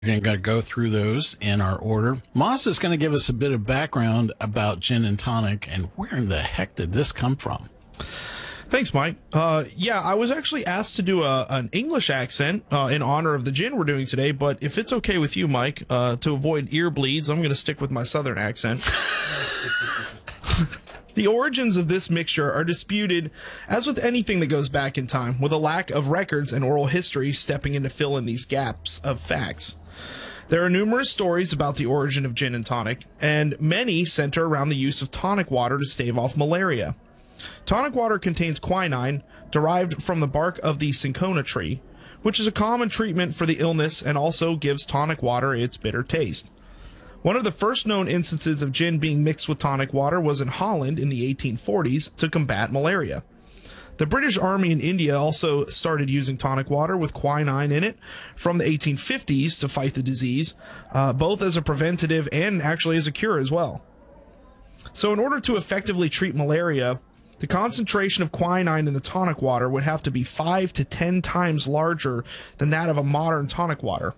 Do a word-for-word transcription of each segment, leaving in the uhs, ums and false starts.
We're going to go through those in our order. Moss is going to give us a bit of background about gin and tonic and where in the heck did this come from? Thanks, Mike. Uh, yeah, I was actually asked to do a, an English accent uh, in honor of the gin we're doing today, but if it's okay with you, Mike, uh, to avoid ear bleeds, I'm going to stick with my southern accent. The origins of this mixture are disputed, as with anything that goes back in time, with a lack of records and oral history stepping in to fill in these gaps of facts. There are numerous stories about the origin of gin and tonic, and many center around the use of tonic water to stave off malaria. Tonic water contains quinine, derived from the bark of the cinchona tree, which is a common treatment for the illness and also gives tonic water its bitter taste. One of the first known instances of gin being mixed with tonic water was in Holland in the eighteen forties to combat malaria. The British Army in India also started using tonic water with quinine in it from the eighteen fifties to fight the disease, uh, both as a preventative and actually as a cure as well. So in order to effectively treat malaria, the concentration of quinine in the tonic water would have to be five to ten times larger than that of a modern tonic water.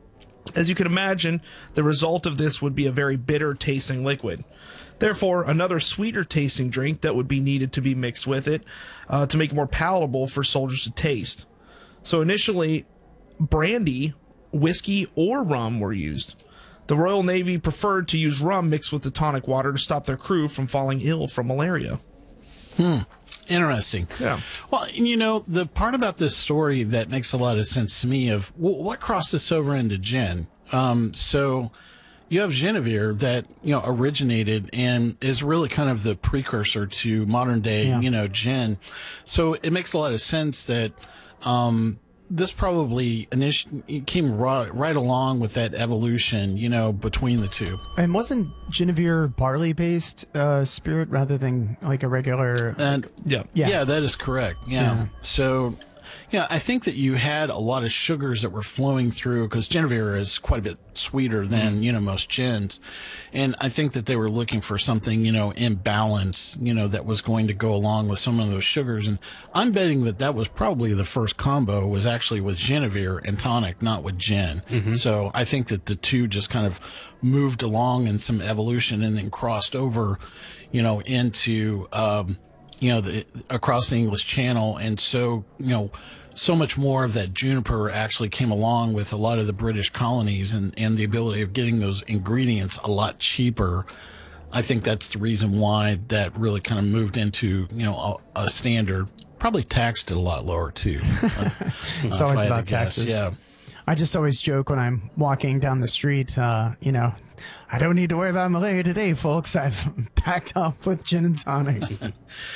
As you can imagine, the result of this would be a very bitter tasting liquid. Therefore, another sweeter tasting drink that would be needed to be mixed with it uh, to make it more palatable for soldiers to taste. So initially, brandy, whiskey, or rum were used. The Royal Navy preferred to use rum mixed with the tonic water to stop their crew from falling ill from malaria. Hmm. Interesting. Yeah. Well, you know, the part about this story that makes a lot of sense to me of well, what crossed this over into gin. Um, so you have Genevieve that, you know, originated and is really kind of the precursor to modern day, yeah. you know, gin. So it makes a lot of sense that, um, this probably initi- came right, right along with that evolution, you know, between the two. And wasn't Genevieve barley-based uh, spirit rather than like a regular? And yeah, yeah, yeah, that is correct. Yeah. yeah. So, yeah, I think that you had a lot of sugars that were flowing through because Genevieve is quite a bit sweeter than, mm-hmm. you know, most gins. And I think that they were looking for something, you know, in balance, you know, that was going to go along with some of those sugars. And I'm betting that that was probably the first combo was actually with Genevieve and tonic, not with gin. Mm-hmm. So I think that the two just kind of moved along in some evolution and then crossed over, you know, into, um, you know, the, across the English Channel. And so, you know, so much more of that juniper actually came along with a lot of the British colonies and, and the ability of getting those ingredients a lot cheaper. I think that's the reason why that really kind of moved into, you know, a, a standard, probably taxed it a lot lower too. uh, it's always about taxes. Yeah. I just always joke when I'm walking down the street, uh, you know, I don't need to worry about malaria today, folks. I've packed up with gin and tonics.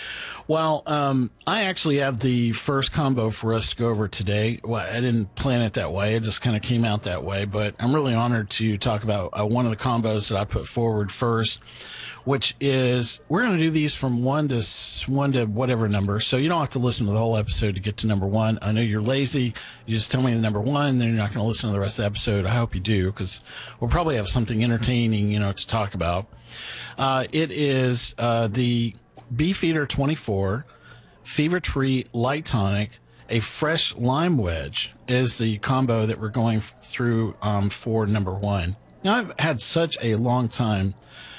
Well, um, I actually have the first combo for us to go over today. Well, I didn't plan it that way. It just kind of came out that way. But I'm really honored to talk about uh, one of the combos that I put forward first, which is we're going to do these from one to one to whatever number. So you don't have to listen to the whole episode to get to number one. I know you're lazy. You just tell me the number one, then you're not going to listen to the rest of the episode. I hope you do, because we'll probably have something entertaining, you know, to talk about. Uh, it is uh, the Beefeater twenty-four, Fever Tree Light Tonic, a fresh lime wedge is the combo that we're going through um, for number one. Now, I've had such a long time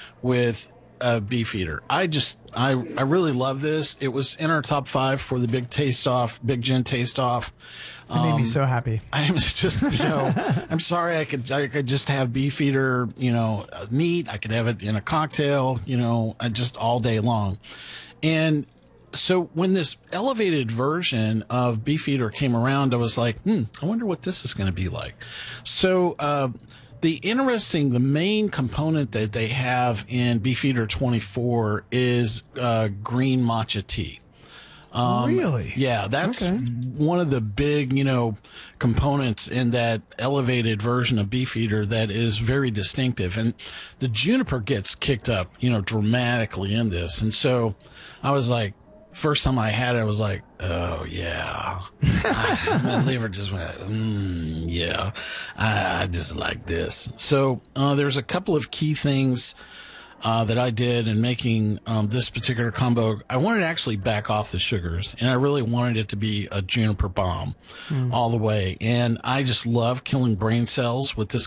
with uh, Beefeater. I just, I, I really love this. It was in our top five for the big taste off, big gin taste off. It made um, me so happy. I'm just, you know, I'm sorry I could, I could just have Beefeater, you know, neat. I could have it in a cocktail, you know, just all day long. And so when this elevated version of Beefeater came around, I was like, hmm, I wonder what this is going to be like. So, uh, the interesting, the main component that they have in Beefeater twenty-four is, uh, green matcha tea. Um, really? Yeah, that's okay. one of the big, you know, components in that elevated version of Beefeater that is very distinctive. And the juniper gets kicked up, you know, dramatically in this. And so I was like, first time I had it, I was like, oh, yeah. I, my liver just went, mm, yeah, I, I just like this. So uh, there's a couple of key things uh, that I did in making um, this particular combo. I wanted to actually back off the sugars, and I really wanted it to be a juniper bomb mm. all the way. And I just love killing brain cells with this